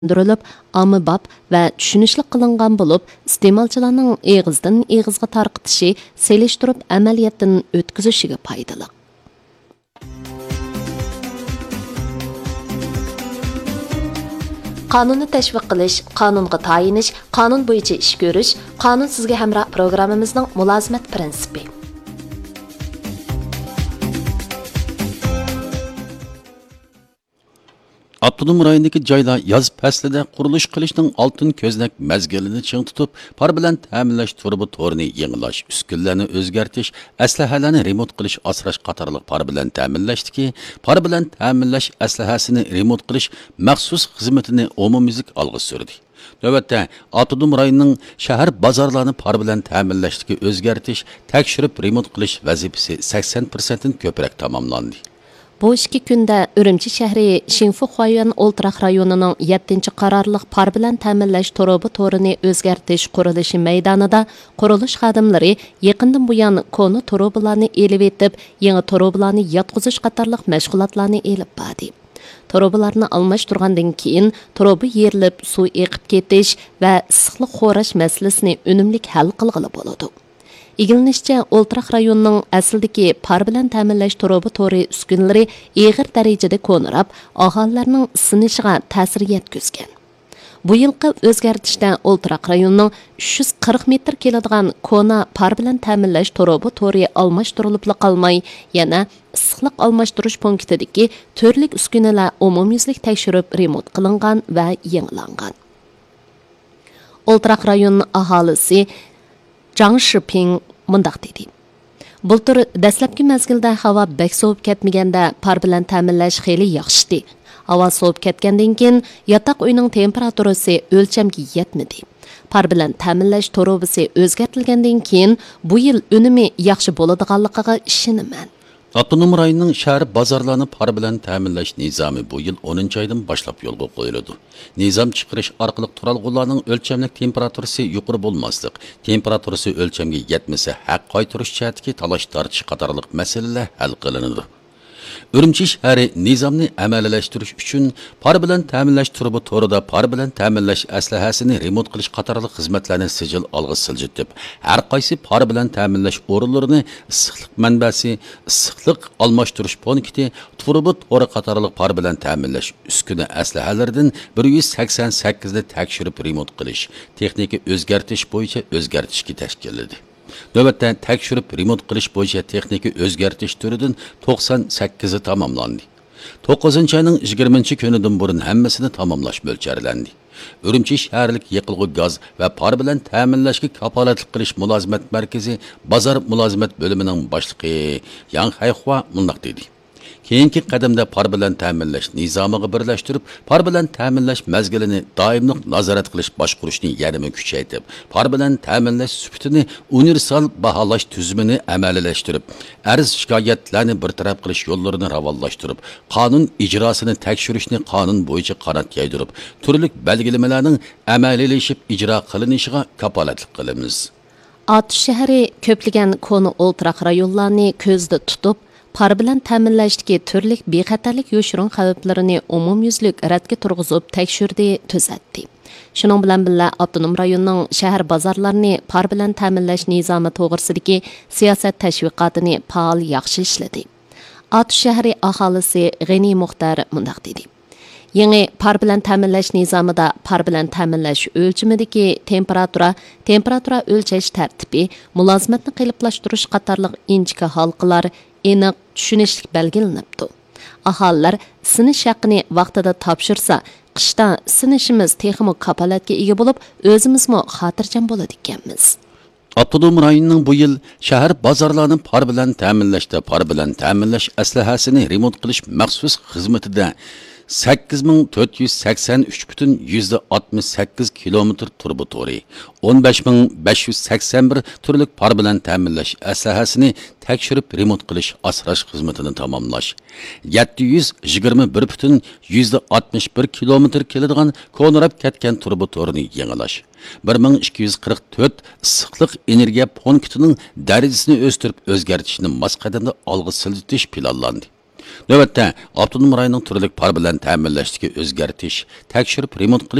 Dürülüp, amibab və düşünüşlük qılınğan bulup, istemalçılarning eğizdən eğizga tarqıtışı, seliştirib əməliyyatdan ötküzüşüge paydalıq. Qanunni təşviq qilish, qanunga tayinish, qanun bo'yicha ish ko'rish, qanun sizga hamroh programmamizning mulozimat prinsipi. Abdunum rayonidagi joylar yoz faslida qurilish qilishning oltin ko'znak mezgilini ching tutib, par bilan ta'minlash turbi to'rini yangilash, uskunlarni o'zgartirish, aslahalarni remont qilish, asrash qatorliq par bilan ta'minlashdiki, par bilan ta'minlash aslahasini remont qilish maxsus xizmatini umumiylik olg'a surdi. Navbatda Abdunum rayonining shahar bozorlarini par bilan ta'minlashdiki o'zgartirish, tekshirib remont qilish vazifasi 80% ko'proq tamomlandi. Bu ikki kunda Ürümçi shahri Şinfu Xoyan Oltiraq rayonining 7-chi qarorliq par bilan ta'minlash to'robi to'rini o'zgartirish qurilishi maydonida qurilish xodimlari yaqindan buyon koni to'robilarni elib etib, yangi to'robilarni yotqizish qatorliq mashg'ulotlarni elib bordi. To'robilarni almashtirgandan keyin to'robi yerilib, suv eqib ketish va issiqlik xo'rash masalasini unumli hal qilg'ili bo'ladi. İgilinishicha, Oltiraq rayonining aslidagi par bilan ta'minlash to'robi to'ri uskunlari og'ir darajada ko'nirab, aholilarning isinishiga ta'sir yetkazgan. Bu yilqi o'zgartishda Oltiraq rayonining 340 metr keladigan kona par bilan ta'minlash to'robi to'ri almashtirilib qolmay, yana issiqlik almashtirish punktidagi turlik uskunalar umumyuzlik tekshirib remont qilingan va yangilangan. Oltiraq rayonining aholisi Zhang Shiping mundaq dedi. Bultur dastlabki mezgilda havo bek sovib ketmaganda par bilan ta'minlash xeyli yaxshidi. Havo sovib ketgandan keyin yotoq uyning temperaturasi o'lchamga yetmadi. Par bilan ta'minlash to'robisi o'zgartirilgandan keyin bu yil unumi yaxshi bo'ladiganligiga ishonaman. Abdunum rayonining shahar bozorlarini par bilan ta'minlash nizomi bu yil 10-oydan boshlab yo'lga qo'yiladi. Nizam chiqarish orqali turalg'ularning o'lchamlik temperaturasi yuqori bo'lmaslik, temperaturasi o'lchamga yetmasa haq qaytarish jihatdagi talash tortish qatorliq masalalar hal qilinadi. Ürümçi shahri nizamni amaliylashtirish uchun par bilan ta'minlash turbi to'rida par bilan ta'minlash aslahasini remont qilish qatorliq xizmatlarni sijil olg'a siljitib, har qaysi par bilan ta'minlash o'rinlarini issiqlik manbasi, issiqlik almashtirish punkti, turbi to'ri qatorliq par bilan ta'minlash uskuna aslahalaridan 188 ni tekshirib remont qilish, texnika o'zgartirish bo'yicha o'zgartirishga tashkilladi. Növbətdə tekshirib remont qilish bo'yicha texnika o'zgartirish turidan 98 tamamlandı. 9-cı ayının 20-ci kunidan burun hammasini tamamlash mo'ljallandı. Ürümçi shaharlik yiqilg'i gaz va par bilan ta'minlashga kafolatlik qilish mulozimat markazi bozor mulozimat bo'limining boshlig'i Yang Hayxua mundaq dedi. Keyingi qadamda par bilan ta'minlash nizomiga birlashtirib, par bilan ta'minlash mezgilini doimlik nazorat qilish boshqurishni yanada kuchaytirib, par bilan ta'minlash sifatini universal baholash tuzumini amaliyalashtirib, arz shikoyatlarni bartaraf qilish yo'llarini ravonlashtirib, qonun ijrosini tekshirishni qonun bo'yicha qanot yaydirib, turli belgilamalarning amaliylashib ijro qilinishiga kafolatlik qilamiz. Atush shahri ko'plagan koni Oltiraq rayonlarini ko'zda tutib, par bilan ta'minlashdagi turlik bexatarlik yo'shirin xavflarini umumyuzlik radga turg'izib tekshirdi, tuzatdi. Shuning bilan birga Abdunum rayonining shahar bozorlarini par bilan ta'minlash nizomi to'g'risidagi siyosat tashviqotini faol yaxshi ishladi. Atush shahri aholisi G'ani Muxtar mundaq dedi. Yangi par bilan ta'minlash nizomida par bilan ta'minlash o'lchimidagi temperatura o'lchash tartibi, mulozimatni qiliblashtirish qatorliq inchika halqalar aniq tushunishlik belgilanibdi. Aholilar sinish haqqini vaqtida topshirsa, qishda sinishimiz texnik kapolatga ega bo'lib, o'zimizmi xotirjam bo'ladi ekanmiz. Abdunum rayonining bu yil shahar bozorlarini par bilan ta'minlash aslahasini remont qilish maxsus xizmatida 8483,68 kilometr turbi to'ri, 15581 turlik par bilan ta'minlash aslahasini tekshirib remont qilish asrash xizmatini tamomlash, 721,61 kilometr keladigan ko'nirab ketgan turbi to'rini yangilash, 1244 issiqlik energiya punktining darajasini o'stirib o'zgartirishni mos qadamda olg'a siljitish planlandi. Növbətdə, avtonom rayonun turlik par bilan ta'minlashdagi o'zgartish, tekshirib remont qilish